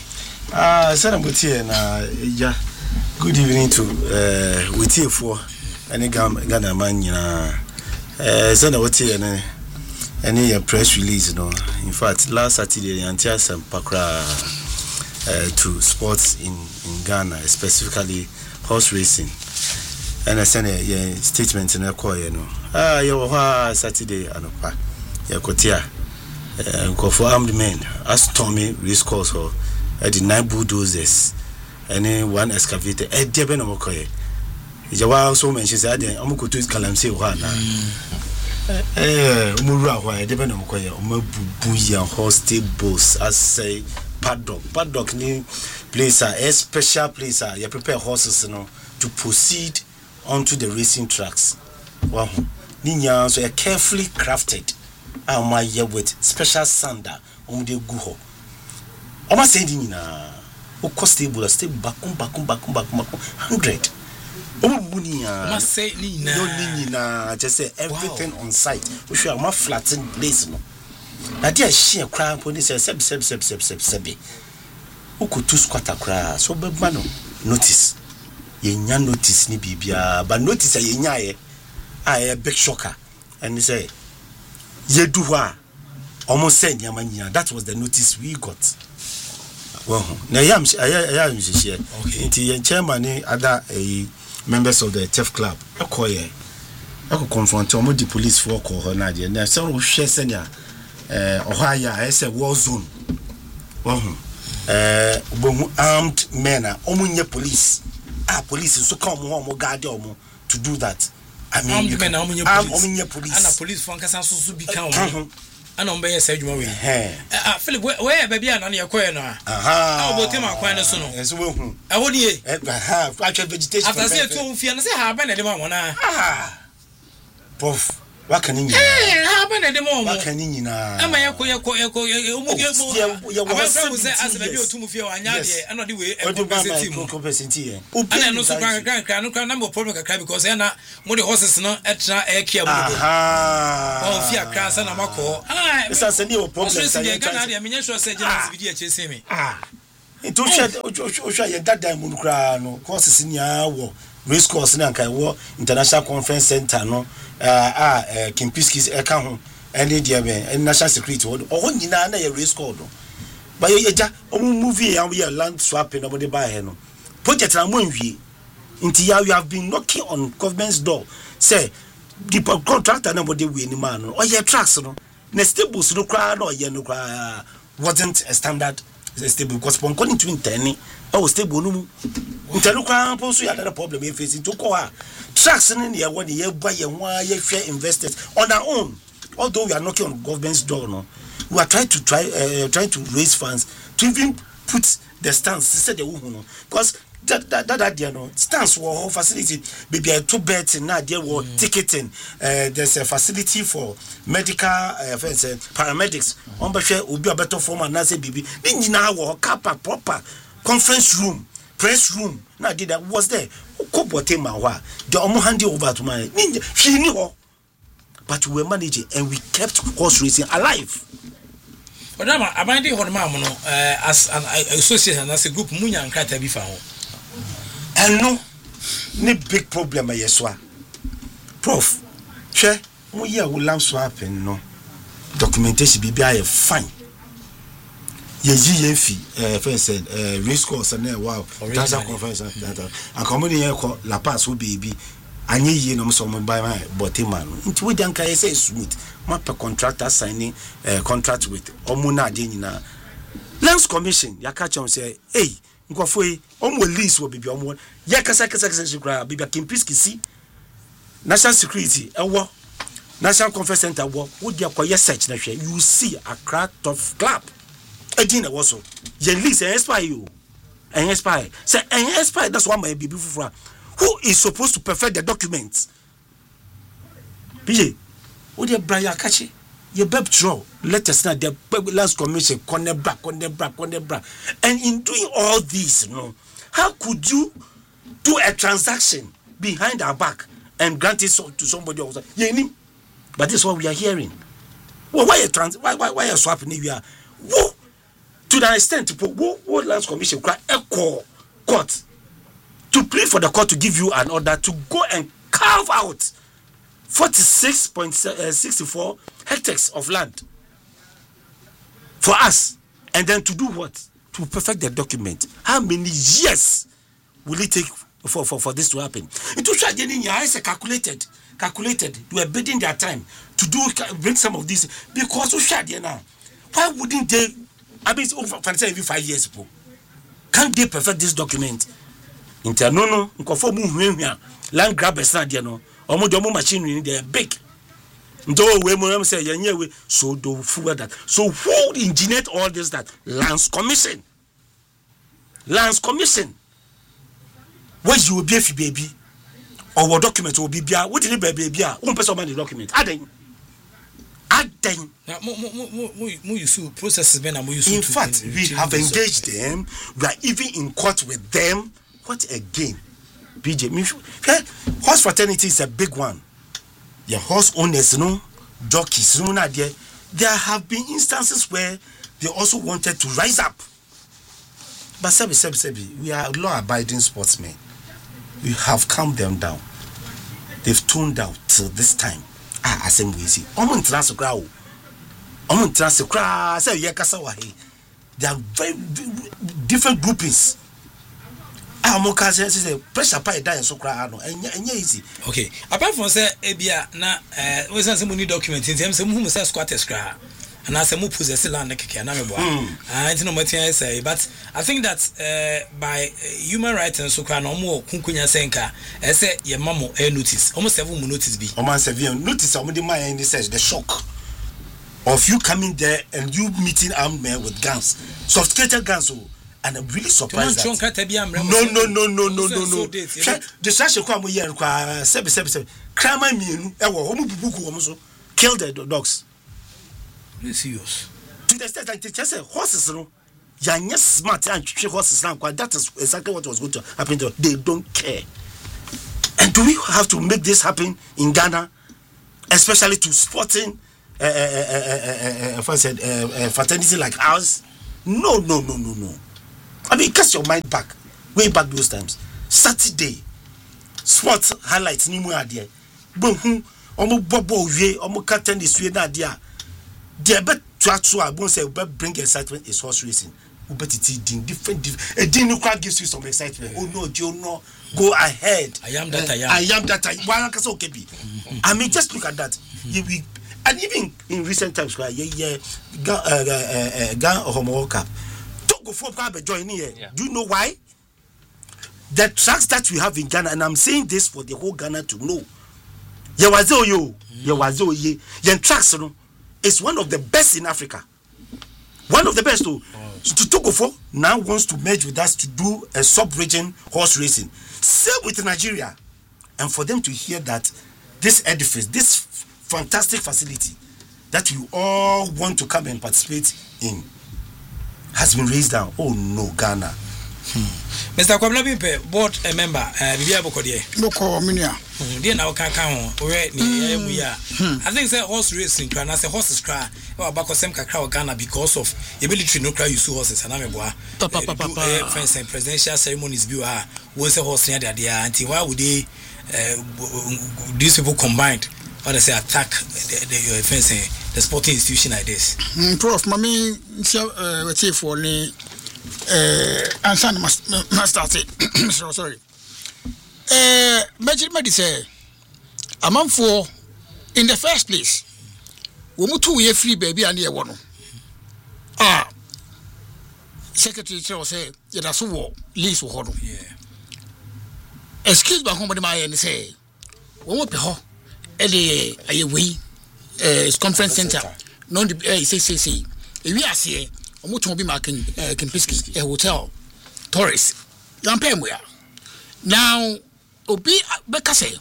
Good evening to with you for any Ghana man, Sana Wati any press release, no. In fact, last Saturday, Antia some Pakra to sports in Ghana, specifically horse racing. And I sent a statement in a choir, you Saturday, Anopa, Yakotia, go for armed men, as Tommy Racecourse or the 9 bulldozers and 1 excavator. Deben Omokoye. Jawa also mentions that Omokutu is Kalamse Wana. Mura, why Deben Omokoye, Omobuya, horse stables, as say paddock. Paddock new place, a special place, you prepare horses to proceed onto the racing tracks. Wow, Ninya, so carefully crafted. My year with special sander on the guho. Oma saying na o cost stable bakum 100. Oma munia. Oma say ni na just say everything on site. We should have flattened place no. Na dia share cry police seb. O ko tu squatter cry so be man notice. yenya notice ni bibia but notice yenya a big shocker and say yedu ho a almost said nyamanya. That was the notice we got. Well, now I am share. Okay. Chairman ni other members of the TEF club. I could confront the police for call na dia. Na so hwe senya ohaya I say war zone. Armed men omunye police. Police so come mo guard omo to do that. I mean, you can omunye police. And police for nkasa so bi kan ana on be say adwuma we Philip where baby ana na yakoye no a obote ma kwan ne so no eso we hu awodie actual vegetation after say to ofia na say ha ba na de ma wona prof waka ni nyina ha ba na de ma waka ni nyina ama yakoye omu say as baby otum fie anya de ana de we compensate ana no so kan no problem kakra because na mo de horses no etra ekia mo ofia kra sa na makọ esa se ni o problem sa ya Ghana de menye sure say Ghana video chese me into share ye dada mu kra no courses ni awo race course na kan wo international conference center no Kimpiskis eka ho ene dia be national security o nyina na ye race course no ba ye ja o movie ya we land swapping no de ba he no project na mo nwie nti ya we have been knocking on government's door say the contractor na body we ni man no o ye tracks no na stables no kra no ye no kra wasn't a standard stable because pon according to intern o stable no mu intern kra pon so ya the problem e face to ko a tracks no ne ye won ye gba ye ho a ye hwe investors on our own. Although we are knocking on government's door no, we are trying to raise funds to even put the stands said the woman no because that there no stands were facility maybe a 2 beds na there were ticketing there's a facility for medical paramedics on be share obi a better form and say bibi ni nyina wo kapa proper conference room press room na did that was there ko bote ma wa the omo hand over to my ni hwi ni ho but we were managing and we kept horse racing alive. But now I mind the no as an association as a group munya and krata bi fa ho. And no ni big problem yeswa. Prof, che mo ye wo lam swap no documentation bi bia fine. Ye fi first said race course na wow that's a conference that and come here ko La Paz wo baby anye ye no so by my botima no nti we dan kai say smooth ma per contractor signing contract with omuna ade nyina lands commission ya catch on say hey nkofo yi omo lease wo bibi omo ya kasa shikra bibi Kimpiski si national security ewo national conference center wo dia kwaye search na hwe you see a crack of club edin e so ye lease expire you and expire say and expire that's why my bibi fufura. Who is supposed to perfect the documents? PJ, what the Brian Kachi? Your beb draw letters now the last commission Conebra. And in doing all this, how could you do a transaction behind our back and grant it to somebody else? But this is what we are hearing. Well, why a swapping here? To the extent to put what last commission cry a court. To plead for the court to give you an order to go and carve out 46.64 hectares of land for us, and then to do what? To perfect the document. How many years will it take for this to happen? It was calculated. They were bidding their time to bring some of these because why wouldn't they? I mean, over every 5 years ago. Can't they perfect this document? No, nkofo mu hwehwea land grabbers na de no omo machinery they are big. Ndo we mo say yenye we so do fuwa that. So who engineered all this that? Lands Commission. Where you will be if baby or what document will be bia what did baby bia one person man the document aden now mo use processes ben am use. In fact, we have engaged them. We are even in court with them. What again? BJ, horse fraternity is a big one. The horse owners, jockeys, there have been instances where they also wanted to rise up. But Sebi, we are law-abiding sportsmen. we have calmed them down. They've tuned out till this time. Assembly. Omun transcribe. Say Yakasawahi. There are very different groupings. Pressure pie die so cry and easy. Okay. Apart from say Ebia na we say some new document in terms of who say squatters cry. And as a move possess land and I don't know what I say, but I think that by human rights and so can no more Kunkunya Senka, I say your mamo notice, almost 7 notice be. Almost 7 notice of the says the shock of you coming there and you meeting armed men with guns, sophisticated guns, and I'm really surprised. No. The Sasha Kwamu here, 7 Krama mean, kill the dogs. Serious. To the extent that just say horses, you're smart and horses now. That is exactly what was going to happen to them. They don't care. And do we have to make this happen in Ghana, especially to sporting fraternity like ours? No. I mean, cast your mind back, way back those times. Saturday, sports highlights, ni mu adie. Boom, omo bobo we, omo captain this way na dia. The bet to I won't say bring excitement is horse racing. But it's different. A dinner crowd gives you some excitement. Oh no, Joe, no, go ahead. I am that I am. Why can't okay be? I mean, just look at that. And even in recent times, Ghana World Cup. Don't go for join here. Do you know why? The tracks that we have in Ghana, and I'm saying this for the whole Ghana to know. Yen tracks, it's one of the best in Africa. One of the best. To Togofo now wants to merge with us to do a sub-region horse racing. Same with Nigeria. And for them to hear that this edifice, this fantastic facility that you all want to come and participate in has been raised down. Oh no, Ghana. Mr. Kwabla board a member, Bibia Bokodie. Boko Minia. Dear now can count already. I think say horse racing, and I say horses cry about Bakosem Kakao Ghana because of ability no cry you see horses and Ameboa. Friends and presidential ceremonies view are once a horse near the auntie. Why would they these people combined? What they say attack the offense the sporting institution like this? Prof, Mami, what's for me? Answer must start it. Sorry. Major say, a month for in the first place, we move 2 year free baby and year one. Secretary General say, yeah, that's war, lease for Hodom. Excuse me, home of my and say, we won't be home. Conference center, non the CCC. If we are here. Omo be marking Kempinski a hotel tourist yampem we now obi beka say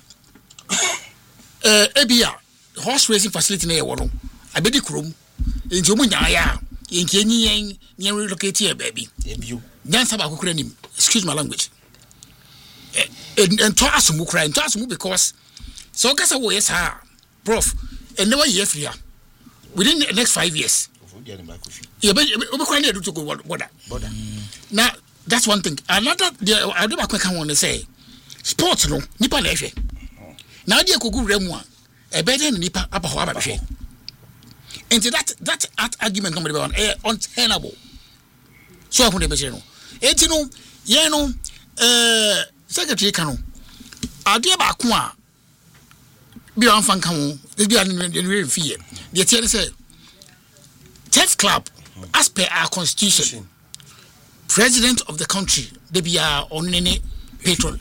ebia horse racing facility na e wono abedi krom enti omo nyaaya enti enyi yen relocate here baby ebio nyansa ba kokura nim excuse my language and to asumu cry and to asumu because so kasa wo yes ha prof and never year free within the next 5 years. Border. Now that's one thing. Another I do want to say sports no nipa na ehwe. Now dey kogu remu a better nipa apa ho aba hwe. And that argument number 1 untenable. So I be say no. Enti no ye no secretary kanu. Ade ba ko a bi an fan kan ho. Bi an no fie. Dey tell say Turf Club, as per our constitution, president of the country, they be our only patron.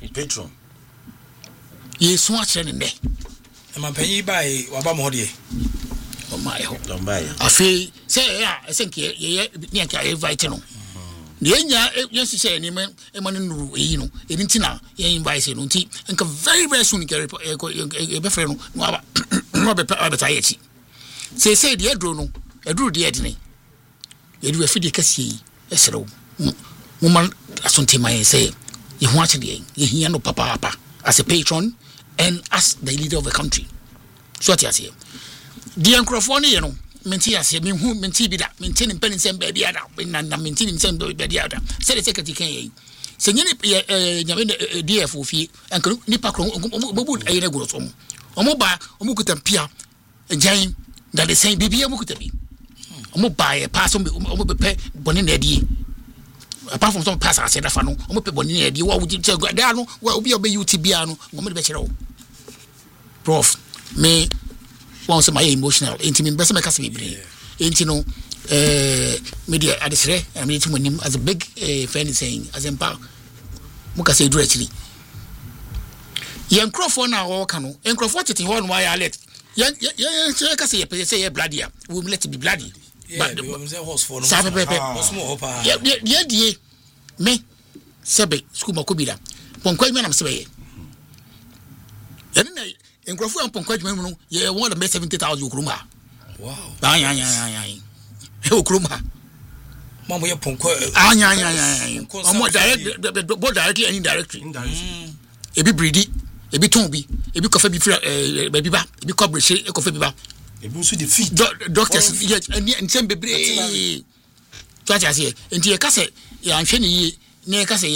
Ye so much in there. I'm a penny by Wabamodi. Oh my hope, don't buy. I feel say, I think ye invite no. The yes, say any man, a man in Ruino, in Tina, ye invite him, and very soon get a befriend, Robert Abatayechi. Say, the Edrono. I drew the Edney. You do a fiddy cassie, a slow woman. As on time I say, you want to be here no papa as a patron and as the leader of the country. So, yes, here. The Uncrophone, menti ase me hu menti bi da menti ne mpani nsem ba bia da na menti ne nsem ba bia da se de secretary kan yi se nyene nyame DF ofie anka nipa kro obu ayi na goro so omo ba omo kuta pia agyan da de sen bibia omo kuta bi omo ba e pass omo be boni na die apart from some pass ase da fa no omo pe boni na die wa wuji da no wa obi obe UTB no omo de be kire o prof me once my emotional intimate best make us be into no media adisre I mean to him as a big friend is saying as empower muka say directly yankrofor na wo ka no yankrofor tete ho no why alert yan ka say say bloody we will let it be bloody but we say horse for no small hopa ye me sebe school makobida ponkwa mi na msebe yan na Engrofo ampon adwuma mu no ye won the 70,000 okroma. Wow. Anya. Okroma. Mamo ye ponko. Anya. Omo direct both directly and indirectly. Ebi breedy, ebi tonbi, ebi kofa bi free baby ba, ebi coverage e kofa bi ba. Ebi nso the feet. Doctors ye nsem bebre. Twa tia se. Enti ye ka se ya anhwe ne ye, ne ka se